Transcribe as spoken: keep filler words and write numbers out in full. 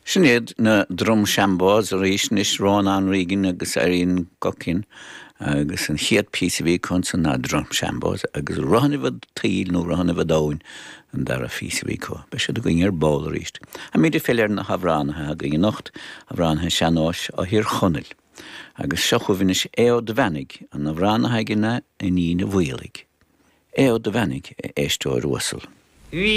Sinnéad na drum seambáis a rééis níos rán an riigin agus aíon gocin agus an chiad pí bhí chun san na drum seambáis agus rohanibh tíl nó rohanibh dáin an dar a fí bhí có. Be sé do going ar báil a ríist. A míidir féilear na habránathe a going nocht habránathe seanáis a hir chonil. Agus seochu bhínis éo de bhenig an habránathe gine in ní na bhuilig. Éo de bhenig éistóir uasal.